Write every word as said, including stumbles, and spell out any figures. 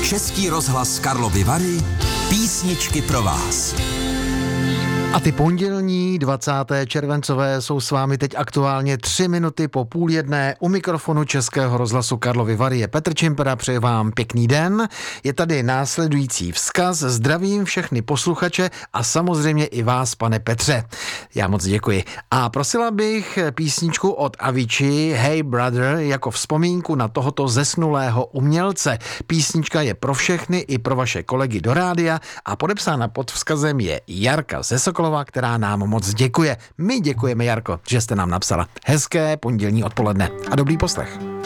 Český rozhlas Karlovy Vary, písničky pro vás. A ty pondělní dvacáté červencové jsou s vámi teď aktuálně tři minuty po půl jedné. U mikrofonu Českého rozhlasu Karlovy Vary je Petr Čimpera, přeji vám pěkný den. Je tady následující vzkaz, zdravím všechny posluchače a samozřejmě i vás, pane Petře. Já moc děkuji. A prosila bych písničku od Avicii Hey Brother jako vzpomínku na tohoto zesnulého umělce. Písnička je pro všechny i pro vaše kolegy do rádia a podepsána pod vzkazem je Jarka ze Sokolova, která nám moc děkuje. My děkujeme, Jarko, že jste nám napsala. Hezké pondělní odpoledne a dobrý poslech.